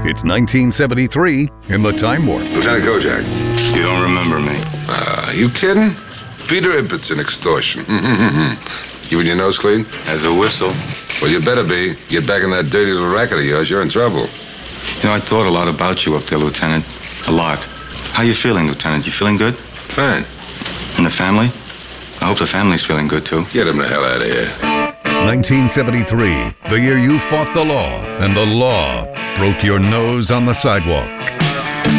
It's 1973 in the Time Warp. Lieutenant Kojak. You don't remember me. You kidding? Peter Ibbotson extortion. You and your nose clean? As a whistle. Well, you better be. Get back in that dirty little racket of yours, you're in trouble. You know, I thought a lot about you up there, Lieutenant. A lot. How you feeling, Lieutenant? You feeling good? Fine. And the family? I hope the family's feeling good, too. Get him the hell out of here. 1973, the year you fought the law, and the law broke your nose on the sidewalk.